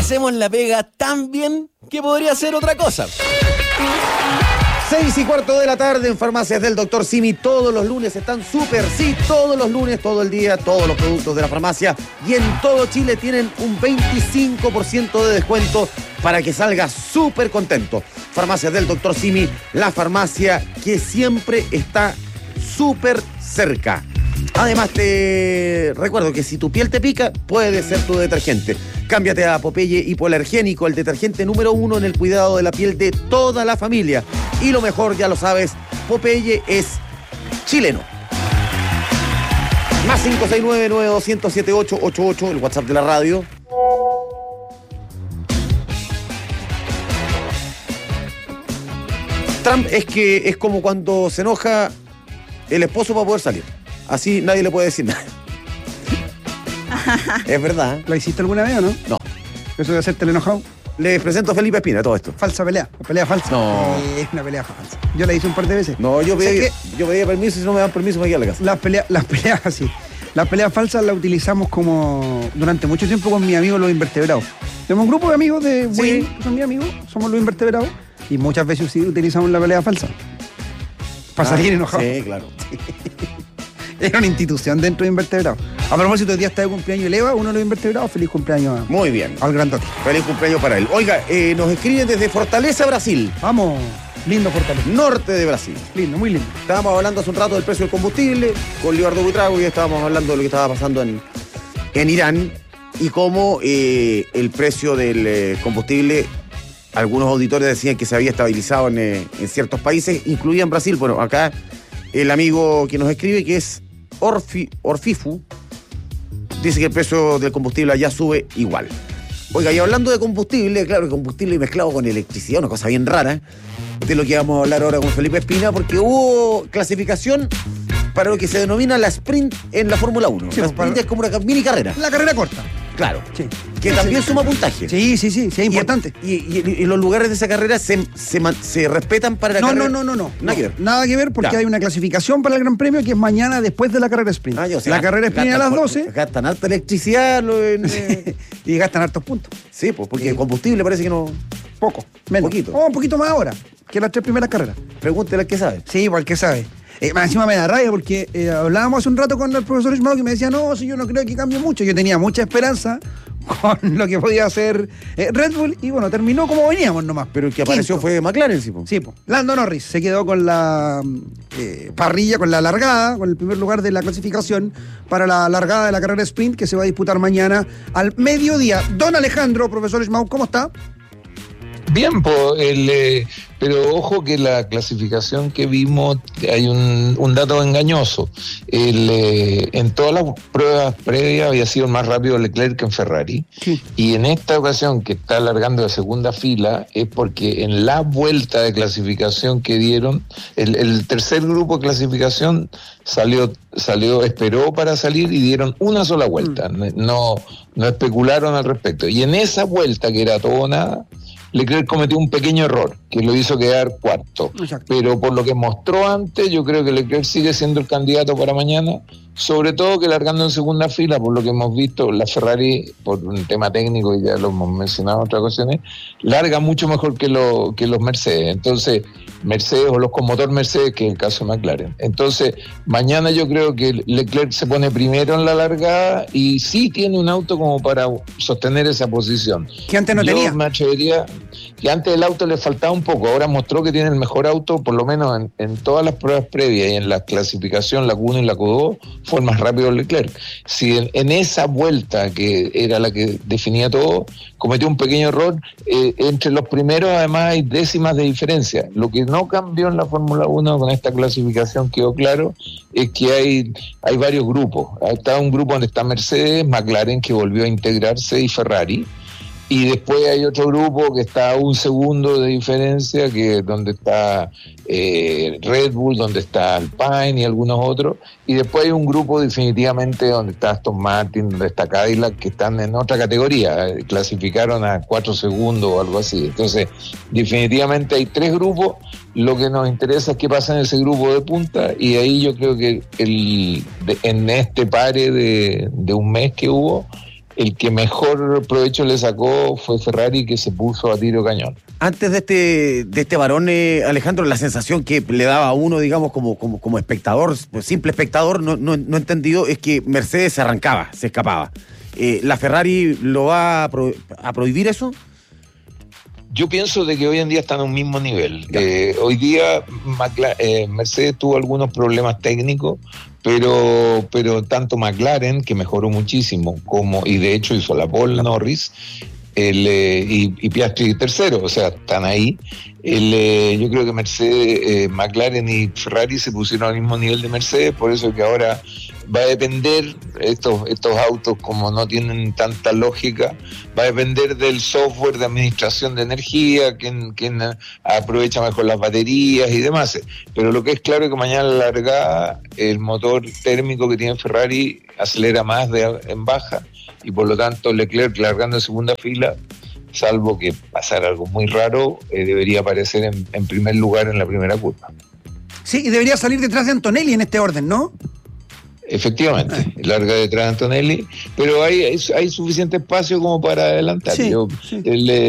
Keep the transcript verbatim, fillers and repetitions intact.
hacemos la pega tan bien que podría ser otra cosa. Seis y cuarto de la tarde en Farmacias del doctor Simi. Todos los lunes están súper, sí, todos los lunes, todo el día, todos los productos de la farmacia. Y en todo Chile tienen un veinticinco por ciento de descuento para que salgas súper contento. Farmacias del doctor Simi, la farmacia que siempre está súper cerca. Además te recuerdo que si tu piel te pica, puede ser tu detergente. Cámbiate a Popeye Hipoalergénico, el detergente número uno en el cuidado de la piel de toda la familia. Y lo mejor, ya lo sabes, Popeye es chileno. Más cinco seis nueve, nueve dos cero, siete ocho ocho ocho, el WhatsApp de la radio. Trump es que es como cuando se enoja el esposo para poder salir. Así nadie le puede decir nada. Es verdad. ¿Lo hiciste alguna vez o no? No. ¿Eso de hacerte el enojado? Les presento a Felipe Espina, todo esto. Falsa pelea, pelea falsa. No. Eh, es una pelea falsa. Yo la hice un par de veces. No, yo pedí, ¿Sabes yo pedí permiso y si no me dan permiso me quedo a la casa. Las peleas, las peleas así. Las peleas falsas las utilizamos como durante mucho tiempo con mis amigos los invertebrados. Tenemos un grupo de amigos de Wayne, Sí. que son mis amigos, somos los invertebrados, y muchas veces sí utilizamos la pelea falsa. Para Ah, salir enojados. Sí, claro. Era una institución dentro de invertebrados. A propósito, el día está de cumpleaños Eleva, uno de los invertebrados. Feliz cumpleaños a- Muy bien. al grandote. Feliz cumpleaños para él. Oiga, eh, nos escriben desde Fortaleza, Brasil. Vamos, lindo Fortaleza. Norte de Brasil. Lindo, muy lindo. Estábamos hablando hace un rato del precio del combustible con Leonardo Buitrago y estábamos hablando de lo que estaba pasando en, en Irán y cómo eh, el precio del eh, combustible, algunos auditores decían que se había estabilizado en, eh, en ciertos países, incluían Brasil. Bueno, acá el amigo que nos escribe, que es Orfi, Orfifu, dice que el precio del combustible allá sube igual. Oiga, y hablando de combustible, claro, combustible mezclado con electricidad, una cosa bien rara, de lo que vamos a hablar ahora con Felipe Espina, porque hubo clasificación para lo que se denomina la sprint en la Fórmula uno. Sí, la pues, sprint para- es como una mini carrera. La carrera corta. Claro. Sí. Que también suma puntaje. Sí, sí, sí, sí, es importante. Y, y- y los lugares de esa carrera se, se, man- se respetan para la No, carrera. no, no, no, no. Nada que ver. Nada que ver porque Ya. hay una clasificación para el Gran Premio que es mañana después de la carrera sprint. Ah, yo sé, la gastan- carrera sprint es a las gastan- doce Gastan alta electricidad. Lo en, eh, y gastan hartos puntos. sí, pues porque Sí. el combustible parece que no. Poco, menos. Poquito. Oh, un poquito más ahora que las tres primeras carreras. Pregúntele al que sabe. Sí, porque sabe. Eh, más encima me da rabia porque eh, hablábamos hace un rato con el profesor Ismael que me decía, no, si yo no creo que cambie mucho. Yo tenía mucha esperanza con lo que podía hacer eh, Red Bull y bueno, terminó como veníamos nomás. Pero el que apareció Quinto. fue McLaren, sí, po. Sí, po. Lando Norris se quedó con la eh, parrilla, con la largada, con el primer lugar de la clasificación para la largada de la carrera sprint que se va a disputar mañana al mediodía. Don Alejandro, profesor Ismael, ¿cómo está? Bien, po, el, eh, pero ojo que la clasificación que vimos, hay un, un dato engañoso. El, eh, en todas las pruebas previas había sido más rápido Leclerc que en Ferrari. Sí. Y en esta ocasión que está alargando de segunda fila es porque en la vuelta de clasificación que dieron, el, el tercer grupo de clasificación salió, salió, esperó para salir y dieron una sola vuelta. Mm. No, no especularon al respecto. Y en esa vuelta, que era todo o nada, Leclerc cometió un pequeño error que lo hizo quedar cuarto. Exacto. Pero por lo que mostró antes, yo creo que Leclerc sigue siendo el candidato para mañana, sobre todo que largando en segunda fila, por lo que hemos visto, la Ferrari, por un tema técnico, y ya lo hemos mencionado en otras ocasiones, larga mucho mejor que, lo, que los Mercedes. Entonces, Mercedes o los con motor Mercedes, que es el caso de McLaren. Entonces, mañana yo creo que Leclerc se pone primero en la largada y sí tiene un auto como para sostener esa posición. Que antes no Yo tenía. me atrevería que antes el auto le faltaba un poco, ahora mostró que tiene el mejor auto, por lo menos en, en todas las pruebas previas y en la clasificación, la Q uno y la Q dos, fue el más rápido Leclerc. Si en, en esa vuelta, que era la que definía todo, cometió un pequeño error, eh, entre los primeros además hay décimas de diferencia. Lo que no cambió en la Fórmula uno con esta clasificación, quedó claro, es que hay, hay varios grupos. Está un grupo donde está Mercedes, McLaren, que volvió a integrarse, y Ferrari. Y después hay otro grupo que está a un segundo de diferencia, que es donde está eh, Red Bull, donde está Alpine y algunos otros. Y después hay un grupo definitivamente donde está Aston Martin, donde está Cadillac, que están en otra categoría. Eh, clasificaron a cuatro segundos o algo así. Entonces, definitivamente hay tres grupos. Lo que nos interesa es qué pasa en ese grupo de punta. Y ahí yo creo que el, de, en este pare de, de un mes que hubo, el que mejor provecho le sacó fue Ferrari, que se puso a tiro cañón. Antes de este de este varón, eh, Alejandro, la sensación que le daba a uno, digamos, como, como, como espectador, pues, simple espectador, no, no, no entendido, es que Mercedes se arrancaba, se escapaba. Eh, ¿La Ferrari lo va a, pro, a prohibir eso? Yo pienso de que hoy en día están a un mismo nivel. Eh, hoy día McLaren, eh, Mercedes tuvo algunos problemas técnicos, pero pero tanto McLaren, que mejoró muchísimo, como y de hecho hizo la pole Norris, el, eh, y, y Piastri tercero, o sea, están ahí. El, eh, yo creo que Mercedes, eh, McLaren y Ferrari se pusieron al mismo nivel de Mercedes, por eso que ahora va a depender, estos, estos autos como no tienen tanta lógica, va a depender del software de administración de energía, quién, quién aprovecha mejor las baterías y demás. Pero lo que es claro es que mañana a la largada el motor térmico que tiene Ferrari acelera más de, en baja, y por lo tanto Leclerc, largando en segunda fila, salvo que pasara algo muy raro, eh, debería aparecer en, en primer lugar en la primera curva. Sí, y debería salir detrás de Antonelli en este orden, ¿no? Efectivamente, larga detrás de Antonelli, pero hay, hay, hay suficiente espacio como para adelantar. Sí, Yo, sí. el,